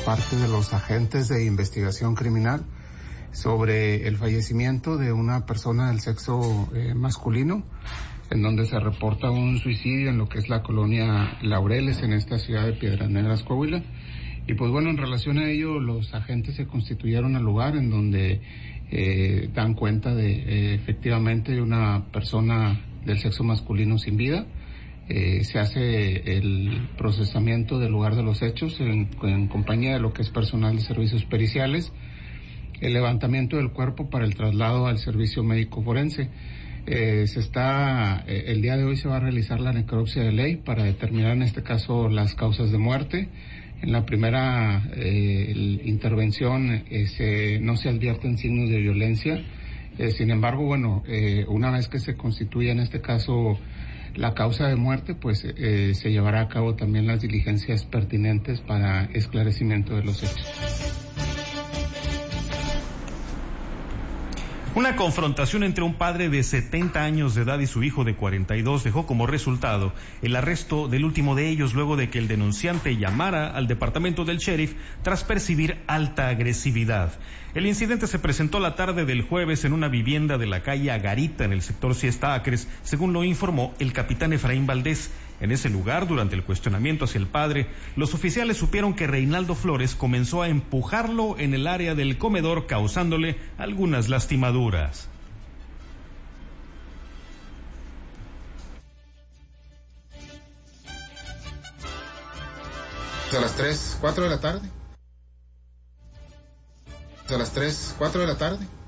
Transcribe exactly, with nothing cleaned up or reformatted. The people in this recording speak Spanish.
parte de los agentes de investigación criminal sobre el fallecimiento de una persona del sexo eh, masculino, en donde se reporta un suicidio en lo que es la colonia Laureles, en esta ciudad de Piedras Negras, Coahuila. Y pues bueno, en relación a ello, los agentes se constituyeron al lugar en donde eh, dan cuenta de eh, efectivamente de una persona del sexo masculino sin vida. Eh, se hace el procesamiento del lugar de los hechos en, en compañía de lo que es personal de servicios periciales, el levantamiento del cuerpo para el traslado al servicio médico forense. Eh, se está, eh, el día de hoy se va a realizar la necropsia de ley para determinar en este caso las causas de muerte. En la primera eh, intervención eh, se, no se advierten signos de violencia. Eh, sin embargo, bueno, eh, una vez que se constituya en este caso la causa de muerte, pues eh, se llevará a cabo también las diligencias pertinentes para esclarecimiento de los hechos. Una confrontación entre un padre de setenta años de edad y su hijo de cuarenta y dos dejó como resultado el arresto del último de ellos luego de que el denunciante llamara al departamento del sheriff tras percibir alta agresividad. El incidente se presentó la tarde del jueves en una vivienda de la calle Agarita en el sector Siesta Acres, según lo informó el capitán Efraín Valdés. En ese lugar, durante el cuestionamiento hacia el padre, los oficiales supieron que Reinaldo Flores comenzó a empujarlo en el área del comedor, causándole algunas lastimaduras. A las tres, cuatro de la tarde. A las tres, cuatro de la tarde.